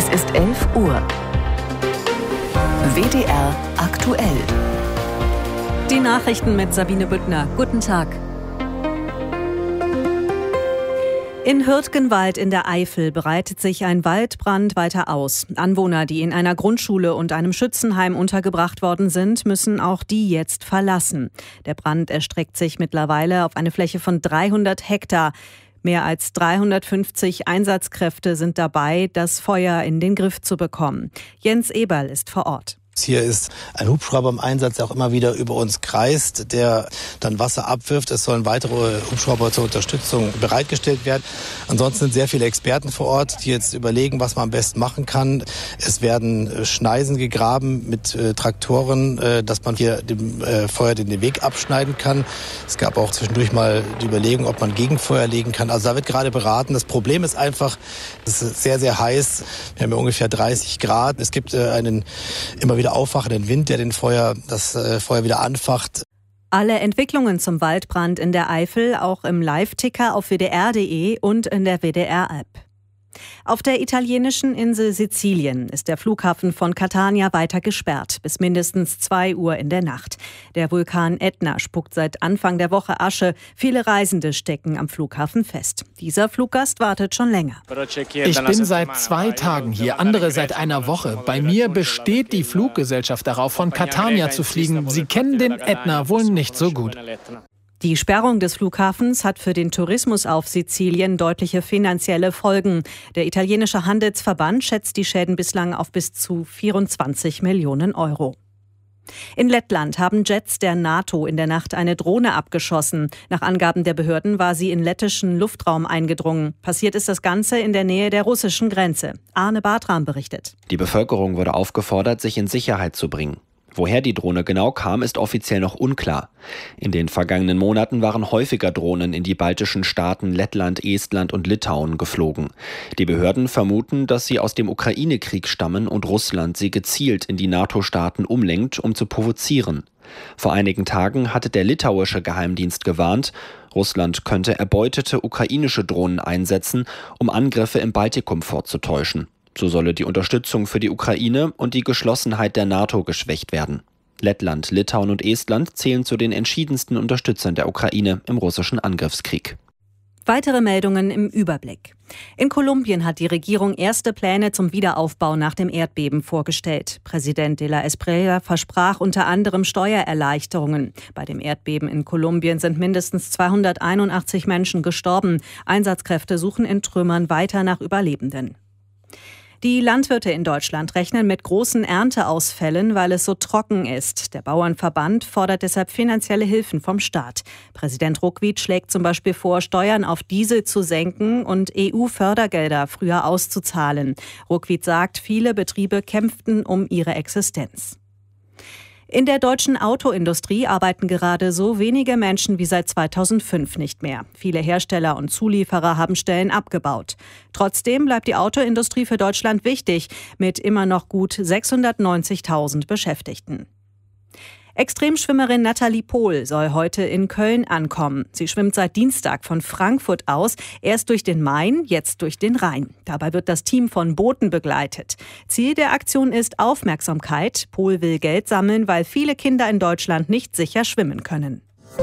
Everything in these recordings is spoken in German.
Es ist 11 Uhr. WDR aktuell. Die Nachrichten mit Sabine Büttner. Guten Tag. In Hürtgenwald in der Eifel breitet sich ein Waldbrand weiter aus. Anwohner, die in einer Grundschule und einem Schützenheim untergebracht worden sind, müssen auch die jetzt verlassen. Der Brand erstreckt sich mittlerweile auf eine Fläche von 300 Hektar. Mehr als 350 Einsatzkräfte sind dabei, das Feuer in den Griff zu bekommen. Jens Eberl ist vor Ort. Hier ist ein Hubschrauber im Einsatz, der auch immer wieder über uns kreist, der dann Wasser abwirft. Es sollen weitere Hubschrauber zur Unterstützung bereitgestellt werden. Ansonsten sind sehr viele Experten vor Ort, die jetzt überlegen, was man am besten machen kann. Es werden Schneisen gegraben mit Traktoren, dass man hier dem Feuer den Weg abschneiden kann. Es gab auch zwischendurch mal die Überlegung, ob man Gegenfeuer legen kann. Also da wird gerade beraten. Das Problem ist einfach, es ist sehr, sehr heiß. Wir haben ja ungefähr 30 Grad. Es gibt einen immer wieder aufwachenden Wind, der das Feuer wieder anfacht. Alle Entwicklungen zum Waldbrand in der Eifel auch im Live-Ticker auf wdr.de und in der WDR-App. Auf der italienischen Insel Sizilien ist der Flughafen von Catania weiter gesperrt, bis mindestens 2 Uhr in der Nacht. Der Vulkan Etna spuckt seit Anfang der Woche Asche. Viele Reisende stecken am Flughafen fest. Dieser Fluggast wartet schon länger. Ich bin seit 2 Tagen hier, andere seit einer Woche. Bei mir besteht die Fluggesellschaft darauf, von Catania zu fliegen. Sie kennen den Etna wohl nicht so gut. Die Sperrung des Flughafens hat für den Tourismus auf Sizilien deutliche finanzielle Folgen. Der italienische Handelsverband schätzt die Schäden bislang auf bis zu 24 Millionen Euro. In Lettland haben Jets der NATO in der Nacht eine Drohne abgeschossen. Nach Angaben der Behörden war sie in lettischen Luftraum eingedrungen. Passiert ist das Ganze in der Nähe der russischen Grenze. Arne Bartram berichtet. Die Bevölkerung wurde aufgefordert, sich in Sicherheit zu bringen. Woher die Drohne genau kam, ist offiziell noch unklar. In den vergangenen Monaten waren häufiger Drohnen in die baltischen Staaten Lettland, Estland und Litauen geflogen. Die Behörden vermuten, dass sie aus dem Ukraine-Krieg stammen und Russland sie gezielt in die NATO-Staaten umlenkt, um zu provozieren. Vor einigen Tagen hatte der litauische Geheimdienst gewarnt, Russland könnte erbeutete ukrainische Drohnen einsetzen, um Angriffe im Baltikum vorzutäuschen. So solle die Unterstützung für die Ukraine und die Geschlossenheit der NATO geschwächt werden. Lettland, Litauen und Estland zählen zu den entschiedensten Unterstützern der Ukraine im russischen Angriffskrieg. Weitere Meldungen im Überblick. In Kolumbien hat die Regierung erste Pläne zum Wiederaufbau nach dem Erdbeben vorgestellt. Präsident de la Espriella versprach unter anderem Steuererleichterungen. Bei dem Erdbeben in Kolumbien sind mindestens 281 Menschen gestorben. Einsatzkräfte suchen in Trümmern weiter nach Überlebenden. Die Landwirte in Deutschland rechnen mit großen Ernteausfällen, weil es so trocken ist. Der Bauernverband fordert deshalb finanzielle Hilfen vom Staat. Präsident Ruckwied schlägt zum Beispiel vor, Steuern auf Diesel zu senken und EU-Fördergelder früher auszuzahlen. Ruckwied sagt, viele Betriebe kämpften um ihre Existenz. In der deutschen Autoindustrie arbeiten gerade so wenige Menschen wie seit 2005 nicht mehr. Viele Hersteller und Zulieferer haben Stellen abgebaut. Trotzdem bleibt die Autoindustrie für Deutschland wichtig, mit immer noch gut 690.000 Beschäftigten. Extremschwimmerin Nathalie Pohl soll heute in Köln ankommen. Sie schwimmt seit Dienstag von Frankfurt aus, erst durch den Main, jetzt durch den Rhein. Dabei wird das Team von Booten begleitet. Ziel der Aktion ist Aufmerksamkeit. Pohl will Geld sammeln, weil viele Kinder in Deutschland nicht sicher schwimmen können.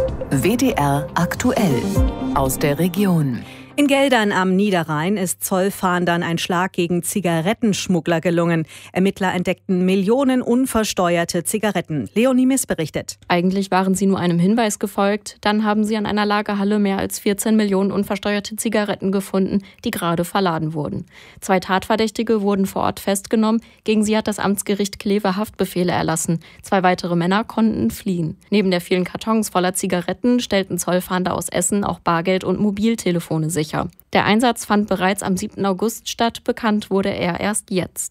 WDR aktuell aus der Region. In Geldern am Niederrhein ist Zollfahndern ein Schlag gegen Zigarettenschmuggler gelungen. Ermittler entdeckten Millionen unversteuerte Zigaretten. Leonie Miss berichtet. Eigentlich waren sie nur einem Hinweis gefolgt. Dann haben sie an einer Lagerhalle mehr als 14 Millionen unversteuerte Zigaretten gefunden, die gerade verladen wurden. 2 Tatverdächtige wurden vor Ort festgenommen. Gegen sie hat das Amtsgericht Kleve Haftbefehle erlassen. 2 weitere Männer konnten fliehen. Neben der vielen Kartons voller Zigaretten stellten Zollfahnder aus Essen auch Bargeld und Mobiltelefone sicher. Der Einsatz fand bereits am 7. August statt, bekannt wurde er erst jetzt.